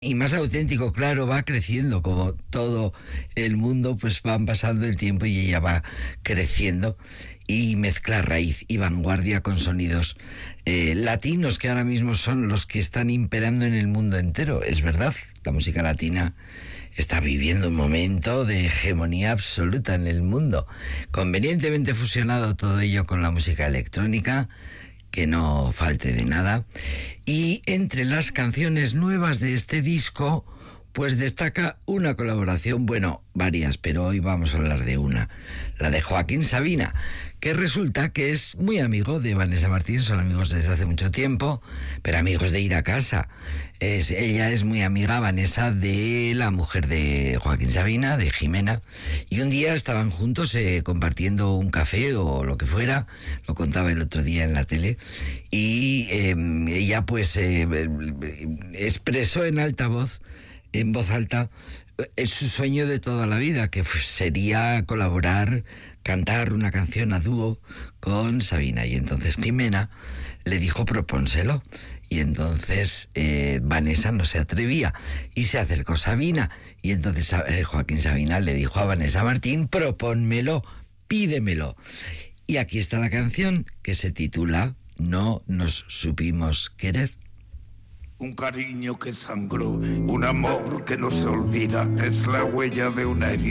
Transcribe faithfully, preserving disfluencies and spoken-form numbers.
Y más auténtico, claro, va creciendo, como todo el mundo, pues van pasando el tiempo y ella va creciendo y mezcla raíz y vanguardia con sonidos eh, latinos, que ahora mismo son los que están imperando en el mundo entero. Es verdad, la música latina está viviendo un momento de hegemonía absoluta en el mundo, convenientemente fusionado todo ello con la música electrónica, que no falte de nada. Y entre las canciones nuevas de este disco, pues destaca una colaboración, bueno, varias, pero hoy vamos a hablar de una, la de Joaquín Sabina, que resulta que es muy amigo de Vanessa Martín, son amigos desde hace mucho tiempo, pero amigos de ir a casa. Es, ella es muy amiga, Vanessa, de la mujer de Joaquín Sabina, de Jimena, y un día estaban juntos eh, compartiendo un café o lo que fuera, lo contaba el otro día en la tele, y eh, ella pues eh, expresó en alta voz, en voz alta, es su sueño de toda la vida, que sería colaborar, cantar una canción a dúo con Sabina. Y entonces Jimena le dijo, propónselo. Y entonces eh, Vanessa no se atrevía y se acercó Sabina. Y entonces eh, Joaquín Sabina le dijo a Vanessa Martín, propónmelo, pídemelo. Y aquí está la canción, que se titula No nos supimos querer. Un cariño que sangró, un amor que no se olvida, es la huella de una herida.